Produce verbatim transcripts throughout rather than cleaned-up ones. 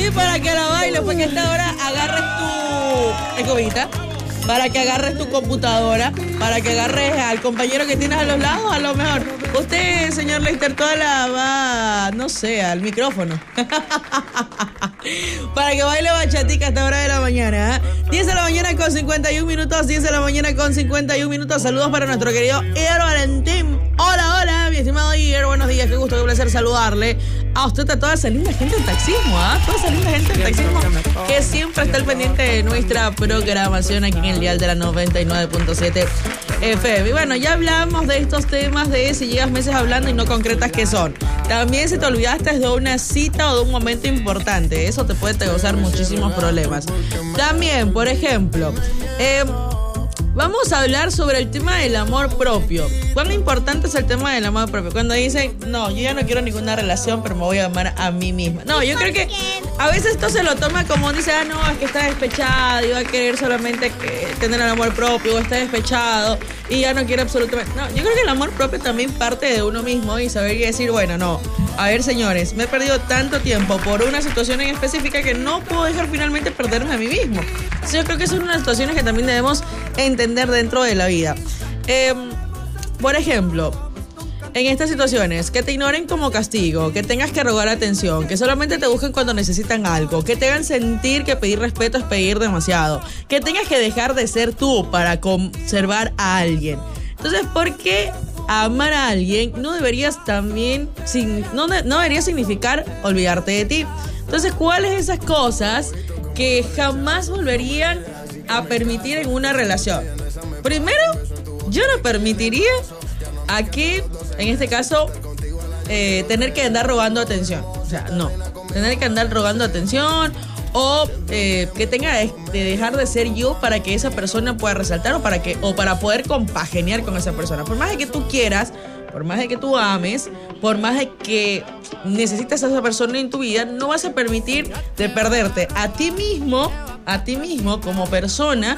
Sí, para que la bailes, porque a esta hora agarres tu escobita, para que agarres tu computadora, para que agarres al compañero que tienes a los lados, a lo mejor. Usted, señor Lester Toala, va, no sé, al micrófono. Para que baile bachatica a esta hora de la mañana. ¿eh? diez de la mañana con cincuenta y un minutos, diez de la mañana con cincuenta y un minutos. Saludos para nuestro querido Ier Valentín. Hola, hola, mi estimado Ier, buenos días, qué gusto, qué placer saludarle. A usted, a toda esa linda gente del taxismo, ¿ah? ¿eh? Toda esa linda gente del taxismo que siempre está al pendiente de nuestra programación aquí en el dial de la noventa y nueve punto siete F M. Y bueno, ya hablamos de estos temas de si llegas meses hablando y no concretas qué son. También si te olvidaste de una cita o de un momento importante, eso te puede causar muchísimos problemas. También, por ejemplo, eh, vamos a hablar sobre el tema del amor propio. ¿Cuán importante es el tema del amor propio? Cuando dicen, no, yo ya no quiero ninguna relación, pero me voy a amar a mí misma. No, yo creo que a veces esto se lo toma como dice, ah, no, es que está despechado y va a querer solamente que, tener el amor propio, o está despechado y ya no quiere absolutamente. No, yo creo que el amor propio también parte de uno mismo y saber y decir, bueno, no, a ver, señores, me he perdido tanto tiempo por una situación en específica que no puedo dejar finalmente perderme a mí mismo. Entonces, yo creo que son unas situaciones que también debemos entender dentro de la vida. Eh, por ejemplo, en estas situaciones, que te ignoren como castigo, que tengas que rogar atención, que solamente te busquen cuando necesitan algo, que te hagan sentir que pedir respeto es pedir demasiado, que tengas que dejar de ser tú para conservar a alguien. Entonces, ¿por qué amar a alguien no deberías también, no, no debería significar olvidarte de ti? Entonces, ¿cuáles esas cosas que jamás volverían a permitir en una relación? Primero, yo no permitiría a que, en este caso, eh, tener que andar rogando atención. O sea, no. Tener que andar rogando atención o eh, que tenga de dejar de ser yo para que esa persona pueda resaltar o para que o para poder compaginar con esa persona. Por más de que tú quieras, por más de que tú ames, por más de que necesites a esa persona en tu vida, no vas a permitir de perderte a ti mismo, a ti mismo como persona,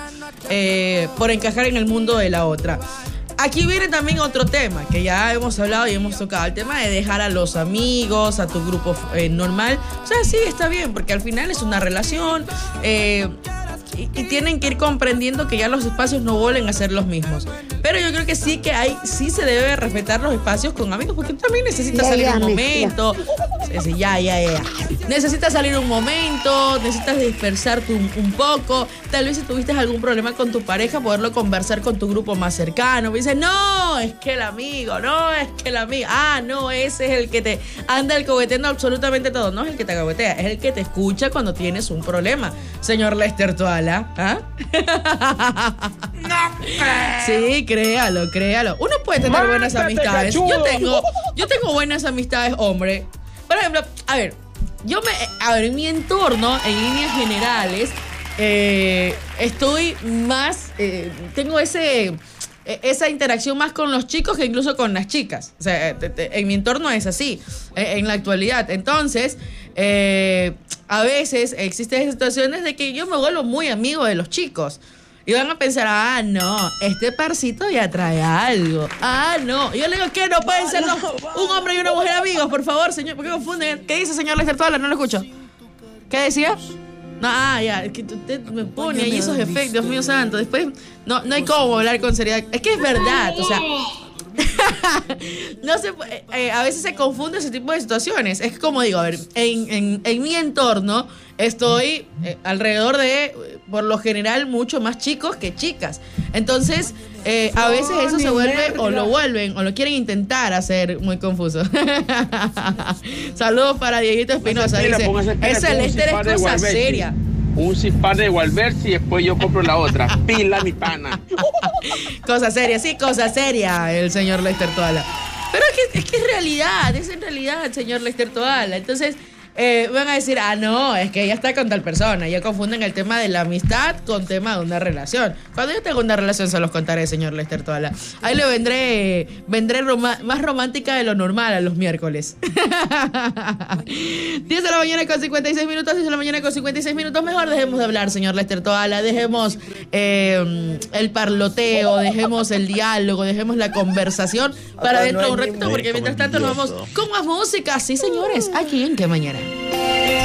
eh, por encajar en el mundo de la otra. Aquí viene también otro tema que ya hemos hablado y hemos tocado, el tema de dejar a los amigos, a tu grupo eh, normal. O sea, sí, está bien, porque al final es una relación eh, y, y tienen que ir comprendiendo que ya los espacios no vuelven a ser los mismos. Pero yo creo que sí que hay, sí se debe respetar los espacios con amigos, porque tú también necesitas ya, salir ya, un momento. Sí, ya, ya, ya. Necesitas salir un momento, necesitas dispersarte un, un poco. Tal vez si tuviste algún problema con tu pareja, poderlo conversar con tu grupo más cercano. Me dices, no, es que el amigo, no, es que el amigo. Ah, no, ese es el que te anda alcahueteando absolutamente todo. No es el que te alcahuetea, es el que te escucha cuando tienes un problema. Señor Lester Toala, ¿ah? No. Sí, créalo, créalo. Uno puede tener Mátate, buenas amistades. cachudo. Yo tengo, yo tengo buenas amistades, hombre. Por ejemplo, a ver, yo me, a ver, en mi entorno, en líneas generales, eh, estoy más, eh, tengo ese, esa interacción más con los chicos que incluso con las chicas. O sea, te, te, en mi entorno es así, en, en la actualidad. Entonces, eh, a veces existen situaciones de que yo me vuelvo muy amigo de los chicos. Y van a pensar, ah, no, este parcito ya trae algo. Ah, no. Y yo le digo, ¿qué? No pueden ser los, un hombre y una mujer amigos, por favor, señor. ¿Por qué confunden? ¿Qué dice, señor Lester Toala? No lo escucho. ¿Qué decía? No, ah, ya, es que usted me pone ahí esos efectos, Dios mío santo. Después, no, no hay cómo hablar con seriedad. Es que es verdad, o sea... no se eh, a veces se confunde ese tipo de situaciones. Es como digo, a ver, en, en, en mi entorno estoy eh, alrededor de, por lo general, mucho más chicos que chicas. Entonces, eh, a veces eso se vuelve, o lo vuelven, o lo quieren intentar hacer muy confuso. Saludos para Dieguito Espinosa. Dice, ese Lester es cosa seria. Un cispar de Gualberti y después yo compro la otra. Pila, mi pana. Cosa seria, sí, cosa seria, el señor Lester Toala. Pero es que, es que es realidad, es en realidad, señor Lester Toala. Entonces, eh, van a decir, ah, no, es que ella está con tal persona. Ya confunden el tema de la amistad con tema de una relación. Cuando yo tengo una relación se los contaré, señor Lester Toala. Ahí le vendré, vendré rom- más romántica de lo normal a los miércoles. diez de la mañana con cincuenta y seis minutos, diez de la mañana con cincuenta y seis minutos. Mejor dejemos de hablar, señor Lester Toala. Dejemos eh, el parloteo, dejemos el diálogo, dejemos la conversación para dentro de un ratito, porque mientras tanto nos vamos con más música. Sí, señores, aquí en Qué Mañana.